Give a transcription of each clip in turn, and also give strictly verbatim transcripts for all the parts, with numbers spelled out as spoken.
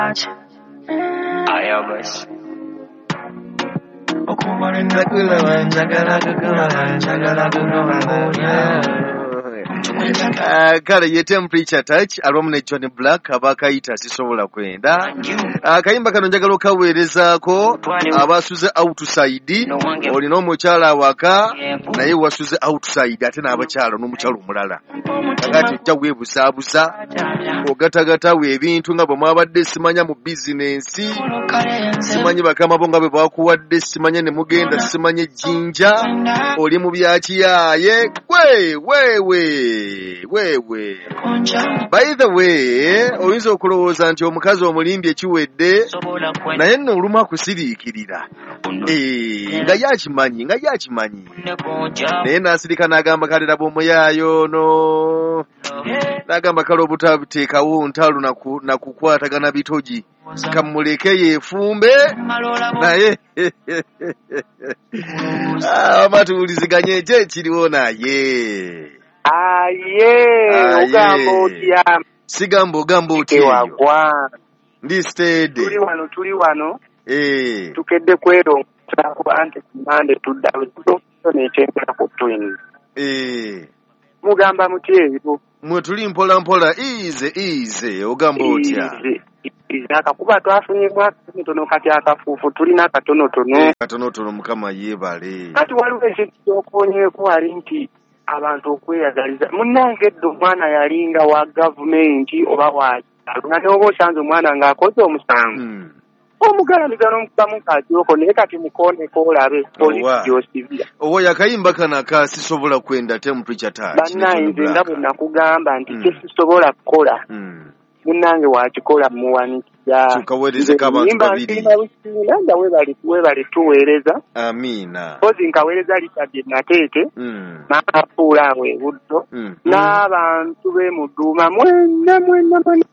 Ayabas. Uh, kale ye temperature touch alwamu ne John Black abakayita sisobola kwenda. Uh, kayimba kano njagala okaweerezaako abasuze outside, olina omukyala awaka naye wasuze outside ate n'abakyala n'omukyala omulala agati ojja weebusaabusa ogatagatawo ebintu nga bwe mwabadde simanya mu bizinensi, simanyi bakama bo nga bwe bakuwadde, simanye ne mugenda, simanye ejjinja, oli mu byakiyaaye gwe weewe weewe. By the way, oyinza okulowooza nti omukazi omulimbye kiwedde, naye nno olumu akusiriikirira Eh, nga yakimanyi nga yakimanyi naye n'asirika n'agamba kale laba omuyaayo ono, n'agamba kale obutabuteekawo ntalo nakukwatagana bitogi kamuleke yeefumbe naye amatuwuliziganye ekyo ekiriwo naye aye ogamba otya? Sigamba ogamba otya wagwa ndi steede tuli wano tuli wano eh tukedde kweronga kuba nti kumande tuddawe nekyengera ku twins eh mugamba mutya ebyo mwe tuli mpola mpola ize ize ogamba otya? akakuba twafunyemu akatonotono kati akafuufu tulina akatonotono katonotono mukama yeebale kati waliwo ekintu kyokonyeeko wali nti abantu okweyagaliza munnange edda omwana yalinga wa gavumenti oba wakyalo nga neoba osanze omwana ng'akoze omusango omugalamiza n'omukubamu kakyoko naye kati mukooneko olabe polisi gy'osibira owo yakayimba kana aka sisobola kwenda temperature touch bannange nga bwe nakugamba nti kyesisobola kukola munnange wakikola muwanikira tukaweerezeko abantu babiri nanda webali tuweereza amiina pozi nkaweereza litabye nateete n'afuula awo ebuddo n'abantu b'emuduuma mwenna mwenna mwenna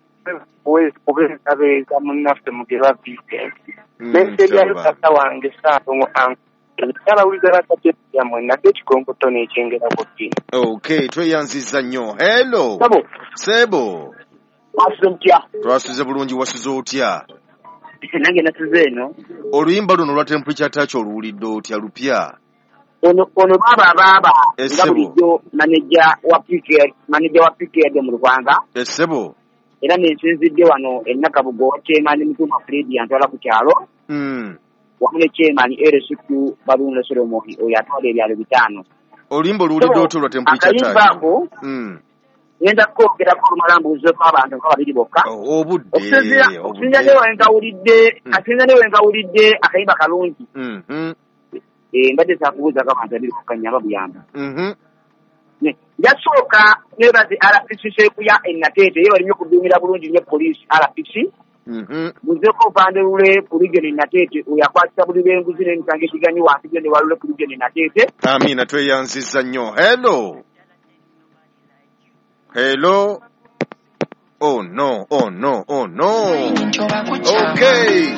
kubeezabeeza munnaffe mugeba bisensi nesebyayo tata wange saatongo abawuliza batateya mwenna te ekikonkoto n'ekyengerako ddini. Okay, tweyanziza nnyo. Hello sebo wasuze mutya? Twasuze bulungi, wasuze otya? Nange natuze eno. Oluyimba luno lwa temperature touch oluwulidde otya lupya? Ono ono baba baba nga bulijjo manager wa P K manager wa P K mu Rwanda. Esebo era nensinzidde wano ennakabugo kyemani Mutuma Fredi antwala ku kyalo mm. wamu ne kyemani R S Q Balunde Solomoni oyo atwala ebyalo bitaano. Oluyimba oluwulidde otya lwa temperature touch? Akayimba mm. Yenda kwogera ko malambuzo kwa abantu nga babiri bokka. Obudde okusinza ne wengawulidde asinza ne wengawulidde akayimba kalungi. Mhm. Eh mbadde sakubuza ka abantu abiri kukanyamba buyamba. Mhm. Ne yasooka ne bazi R P C sekuya enatete ye balimye kudumira bulungi ne police R P C. Mhm. Muzeko pande ule police ne natete uyakwasa buli benguzi ne ntange kiganyi wasije ne walule police ne natete. Amina tweyanziza nnyo. Hello Hello. Oh no, oh no, oh no. Okay.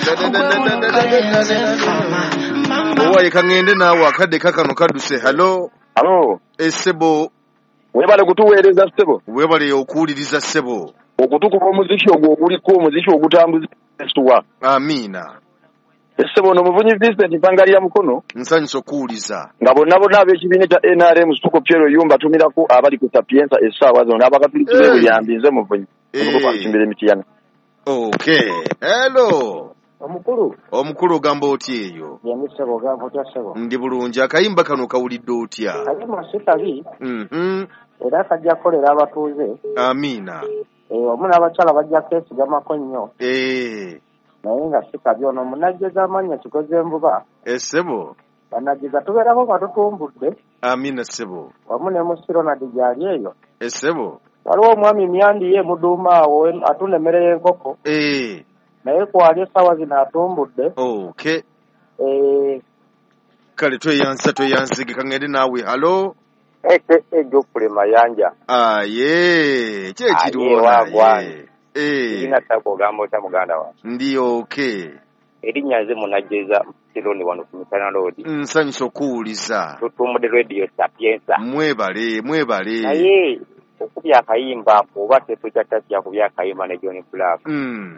Owaye kangende nawe akadde kakano kaduse. Hello. Hello. Esebo. Webale kutuweereza sebo. Webale okuwuliriza sebo. Okutukuba omuziki ogwo oguliko omuziki ogutambuza esuwa. Amina. Esebo no muvunyi Vincent Mpangalira Mukono. Nsanyusa okuwuliza. Nga bonna bonna ab'ekibiina kya N R M Suko Piero Yumba tumirako abali ku Sapienza essaawa zonna abakatuliki be buyambi nze muvunyi. Okukwasimbira emitiyana. Okay. Hello. Omukulu. Omukulu ogamba otya eyo? Yemisebo ogamba otya sebo? Ndi bulungi. Akayimba kano kawulidde otya? Akayimba si kabi. Mhm. Era kajja kukolera abatuuze. Amina. Eh wamu n'abakyala bajja kwesigamako nnyo. Eh. Naye nga si kabi ono munajjeza amanya kikoze envuba. Esebo. Banajjeza tubeerako nga tutumbudde. Amina sebo. Wamu ne musiro na dijali eyo. Esebo. Waliwo omwami myandi ye muduuma awo atunda emmere y'enkoko. Eh. Naye kwali essaawa zino atumbudde. Okay. Eh. Kale tweyanza tweyanzige kangende naawe. Halo. Eke ejo kule mayanja. Ah ye. Kye kiriwo naye. Eh. Ina tako gambo cha muganda wa. Ndi okay. Erinnya nze munajjeza Kironi wano ku Mutana Road. Nsanyusa okuwuliza. Tutumudde radio Sapienza. Mwebale, mwebale. Naye okubya akayimba oba tepeta tati yakubya akayimba ne John Black. Mm.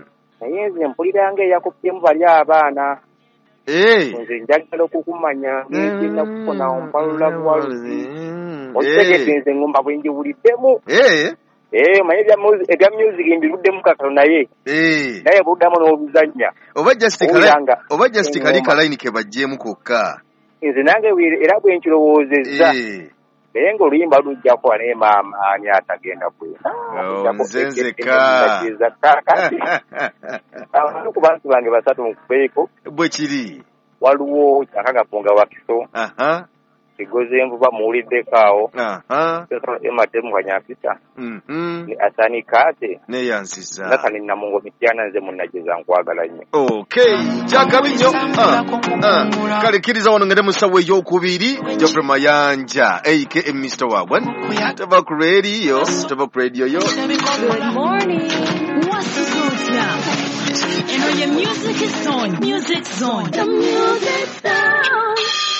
naye nze mpulira ng'eyakupyemu bali abaana. Nze njagala okukumanya ng'egenda kufuna ompalula buwaluzi. Okitegedde nze ngomba bwe njiwuliddemu. Omanyi ebya music mbiruddemu kakalo naye. Naye buddamu n'obuzannya. Oba just kali kalayini ke bajjeemu kokka. Nze nange era bwe nkirowoozezza. Naye ng'oluyimba lujja kuba naye maama ani atagenda kwena. Nze nzekka. Abantu ku bantu bange basatu mukubeeko. Bwe kiri. Waliwo Kyakagapunga Wakiso. Kigozi Envuba muwuliddeko awo. Ematemu Kanyapita. Ne Asani Kaate. Ne Yansiza. Natani Namungo Mityana nze munnageza nkwagala nnyo. Okay. Kyakabi nnyo. Kale kkiriza wano ngende mu ssawa ey'okubiri. Geoffrey Mayanja A K A Mister Wagwan. Tava ku radio. Tava ku radio yo. Good morning. What's the songs now? You know your music is on. Music zone. The music zone.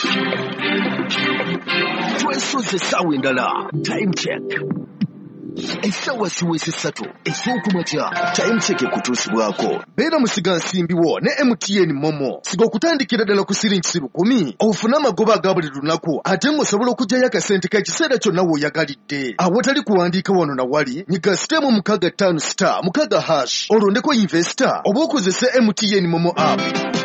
Twesoze sawa endala. Time check. Esawa siwezi sato. Esokumakya. Time check kutusibwako. Beera musiga nsimbiwo ne M T N Momo. Siga okutandikira ddala ku siringi lukumi. Ofuna amagoba aga buli lunaku. Ate ng'osobola okuggyayo akasente k'ekiseera kyonna w'oyagalidde. Awatali kuwandiika wano na wali, nyiga sitemu mukaga ttaano star mukaga hash. Olondeko investor oba okozese M T N Momo app.